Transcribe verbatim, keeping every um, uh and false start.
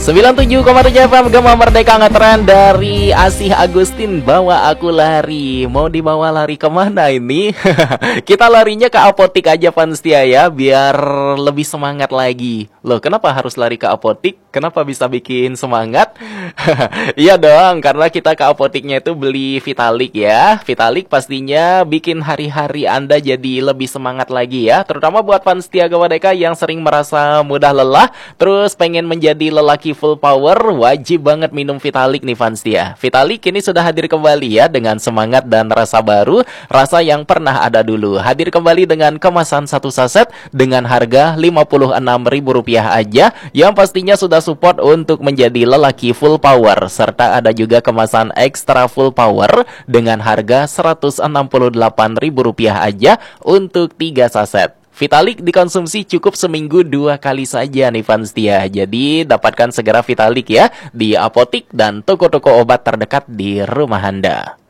sembilan puluh tujuh koma tujuh F M Gema Merdeka ngetren dari Asih Agustin. Bawa aku lari. Mau dibawa lari kemana ini? Kita larinya ke apotik aja Fanstia ya, biar lebih semangat lagi. Loh, kenapa harus lari ke apotik? Kenapa bisa bikin semangat? Iya dong, karena kita ke apotiknya itu beli Vitalik ya. Vitalik pastinya bikin hari-hari Anda jadi lebih semangat lagi ya. Terutama buat Fanstia Gema Merdeka yang sering merasa mudah lelah, terus pengen menjadi lelaki full power, wajib banget minum Vitalik nih Fanstia. Vitalik kini sudah hadir kembali ya, dengan semangat dan rasa baru, rasa yang pernah ada dulu. Hadir kembali dengan kemasan satu saset dengan harga lima puluh enam ribu rupiah aja, yang pastinya sudah support untuk menjadi lelaki full power. Serta ada juga kemasan ekstra full power dengan harga seratus enam puluh delapan ribu rupiah aja untuk tiga saset. Vitalik dikonsumsi cukup seminggu dua kali saja nih Fanstia. Jadi dapatkan segera Vitalik ya di apotik dan toko-toko obat terdekat di rumah Anda.